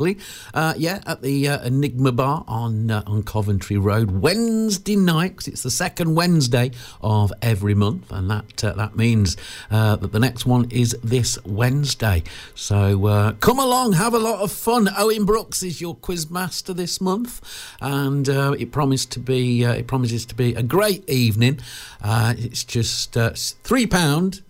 basically. At the Enigma Bar on Coventry Road, Wednesday night, 'cause it's the second Wednesday of every month, and that means that the next one is this Wednesday. So come along, have a lot of fun. Owen Brooks is your quiz master this month, and it promises to be a great evening. It's just £3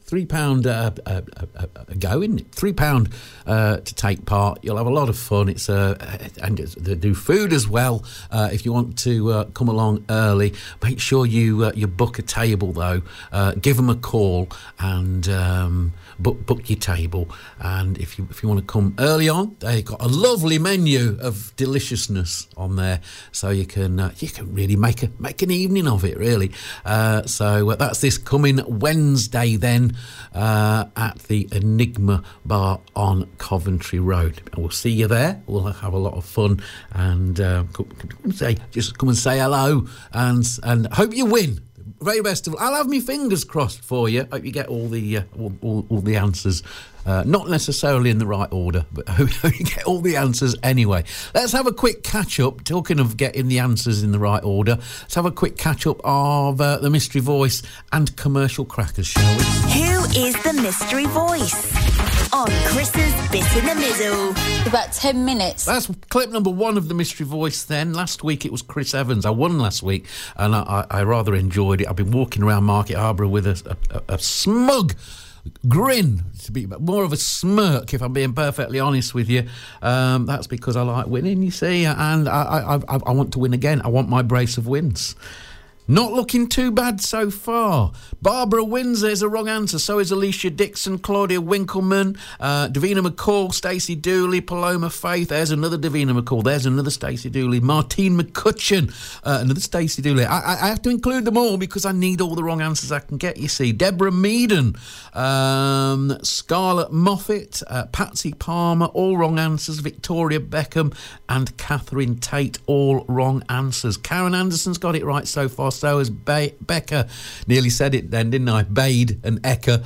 a go, isn't it? £3 to take part. You'll have a lot of fun. And they do food as well. If you want to come along early, make sure you book a table though. Give them a call and book your table. And if you want to come early on, they've got a lovely menu of deliciousness on there, so you can really make an evening of it. Really. So that's this coming Wednesday then. At the Enigma Bar on Coventry Road. We'll see you there. We'll have a lot of fun, and just come and say hello, and hope you win. Very best of all. I'll have my fingers crossed for you. Hope you get all the answers. Not necessarily in the right order, but hope you get all the answers anyway. Let's have a quick catch-up. Talking of getting the answers in the right order, let's have a quick catch-up of the Mystery Voice and Commercial Crackers, shall we? Who is the Mystery Voice? On Chris's Bit in the Middle. About 10 minutes. That's clip number 1 of the Mystery Voice then. Last week it was Chris Evans. I won last week, and I rather enjoyed it. I've been walking around Market Harborough with a smug grin, to be more of a smirk, if I'm being perfectly honest with you. That's because I like winning, you see, and I want to win again. I want my brace of wins. Not looking too bad so far. Barbara Windsor is a wrong answer. So is Alicia Dixon, Claudia Winkleman, Davina McCall, Stacey Dooley, Paloma Faith. There's another Davina McCall. There's another Stacey Dooley. Martine McCutcheon, another Stacey Dooley. I have to include them all because I need all the wrong answers I can get, you see. Deborah Meaden, Scarlett Moffat, Patsy Palmer, all wrong answers. Victoria Beckham and Catherine Tate, all wrong answers. Karen Anderson's got it right so far. So has Becca. Nearly said it then, didn't I? Bade and Eka.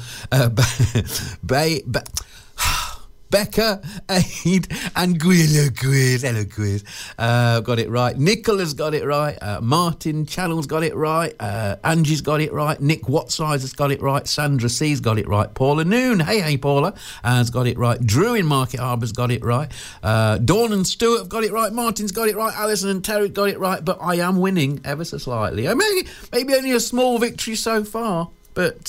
Becca, Aid, and Hello Quiz. Got it right. Nicola's got it right. Martin Channel's got it right. Angie's got it right. Nick Wattsider's got it right. Sandra C's got it right. Paula Noon, hey Paula, has got it right. Drew in Market Harbour's got it right. Dawn and Stuart have got it right. Martin's got it right. Alison and Terry got it right. But I am winning ever so slightly. Maybe only a small victory so far, but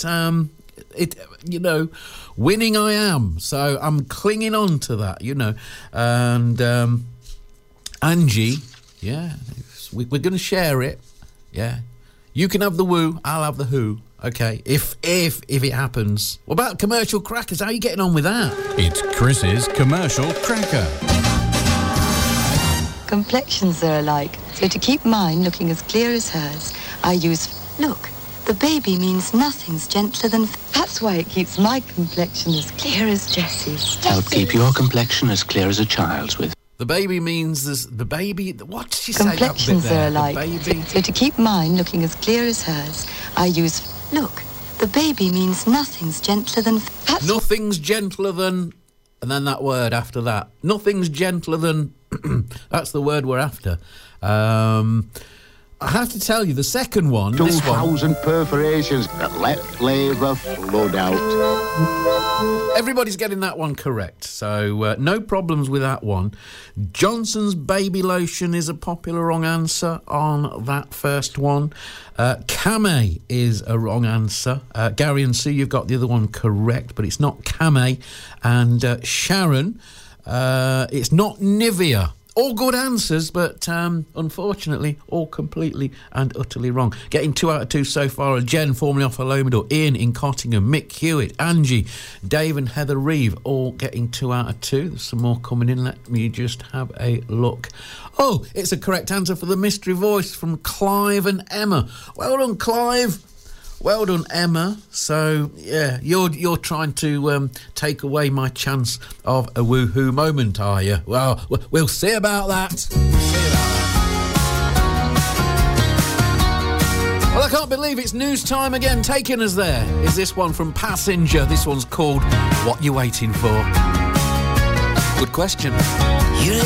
winning I am, so I'm clinging on to that, and Angie, we're going to share it, you can have the woo, I'll have the who, okay, if it happens. What about Commercial Crackers? How are you getting on with that? It's Chris's Commercial Cracker. Complexions are alike, so to keep mine looking as clear as hers, I use look. The baby means nothing's gentler than... That's why it keeps my complexion as clear as Jessie's. Help keep your complexion as clear as a child's with... The baby means the baby... What did she say? Complexions are alike. The baby. So to keep mine looking as clear as hers, I use... Look, the baby means nothing's gentler than... Nothing's gentler than... And then that word after that. Nothing's gentler than... That's the word we're after. I have to tell you, the second one... 2,000 perforations that let flavour flood out. Everybody's getting that one correct, so no problems with that one. Johnson's Baby Lotion is a popular wrong answer on that first one. Camay is a wrong answer. Gary and Sue, you've got the other one correct, but it's not Camay. And Sharon, it's not Nivea. All good answers, but unfortunately, all completely and utterly wrong. Getting 2 out of 2 so far. Jen, formerly off Alomidor, Ian in Cottingham, Mick Hewitt, Angie, Dave and Heather Reeve, all getting 2 out of 2. There's some more coming in. Let me just have a look. Oh, it's a correct answer for the Mystery Voice from Clive and Emma. Well done, Clive. Well done, Emma. So, yeah, you're trying to take away my chance of a woohoo moment, are you? Well, we'll see about that. Well, I can't believe it's news time again. Taking us there is this one from Passenger. This one's called What You Waiting For? Good question.